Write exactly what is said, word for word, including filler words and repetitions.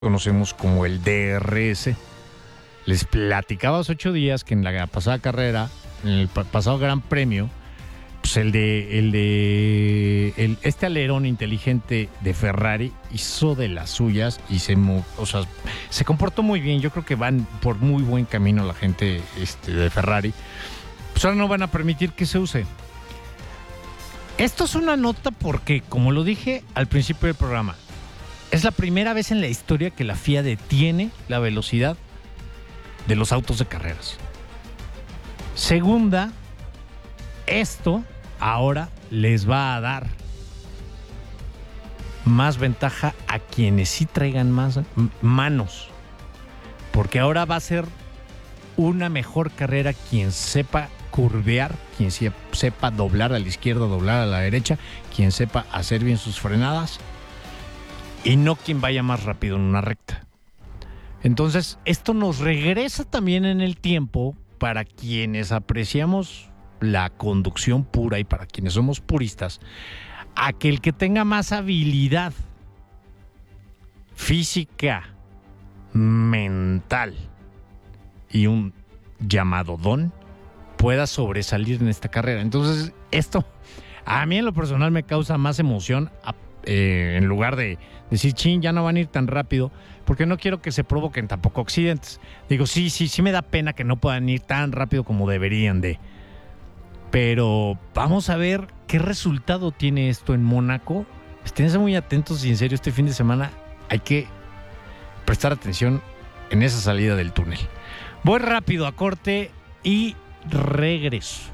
conocemos como el D R S. Les platicaba hace ocho días que en la pasada carrera, en el pasado Gran Premio, pues el de, el de el, este alerón inteligente de Ferrari hizo de las suyas y se, o sea, se comportó muy bien. Yo creo que van por muy buen camino la gente este, de Ferrari. Pues ahora no van a permitir que se use. Esto es una nota porque, como lo dije al principio del programa, es la primera vez en la historia que la F I A detiene la velocidad de los autos de carreras. Segunda, esto ahora les va a dar más ventaja a quienes sí traigan más manos, porque ahora va a ser una mejor carrera quien sepa curvear, quien sepa doblar a la izquierda, doblar a la derecha, quien sepa hacer bien sus frenadas y no quien vaya más rápido en una recta. Entonces, esto nos regresa también en el tiempo para quienes apreciamos la conducción pura y para quienes somos puristas, a que el que tenga más habilidad física, mental y un llamado don pueda sobresalir en esta carrera. Entonces, esto a mí en lo personal me causa más emoción eh, en lugar de decir, chin, ya no van a ir tan rápido, porque no quiero que se provoquen tampoco accidentes. Digo, sí, sí, sí me da pena que no puedan ir tan rápido como deberían de. Pero vamos a ver qué resultado tiene esto en Mónaco. Esténse muy atentos y en serio este fin de semana hay que prestar atención en esa salida del túnel. Voy rápido a corte y regreso.